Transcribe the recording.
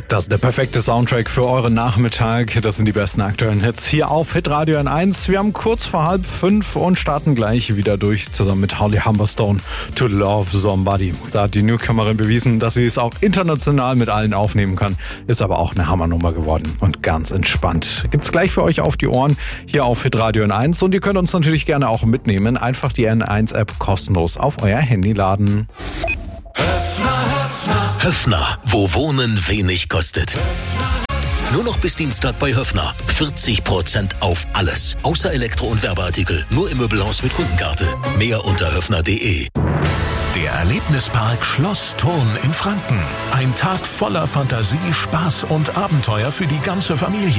Das ist der perfekte Soundtrack für euren Nachmittag. Das sind die besten aktuellen Hits hier auf Hitradio N1. Wir haben kurz vor 4:30 und starten gleich wieder durch, zusammen mit Holly Humberstone, To Love Somebody. Da hat die Newcomerin bewiesen, dass sie es auch international mit allen aufnehmen kann. Ist aber auch eine Hammernummer geworden und ganz entspannt. Gibt's gleich für euch auf die Ohren hier auf Hitradio N1. Und ihr könnt uns natürlich gerne auch mitnehmen. Einfach die N1-App kostenlos auf euer Handy laden. Höffner, wo Wohnen wenig kostet. Nur noch bis Dienstag bei Höffner. 40% auf alles. Außer Elektro- und Werbeartikel. Nur im Möbelhaus mit Kundenkarte. Mehr unter höffner.de. Der Erlebnispark Schloss Thurn in Franken. Ein Tag voller Fantasie, Spaß und Abenteuer für die ganze Familie.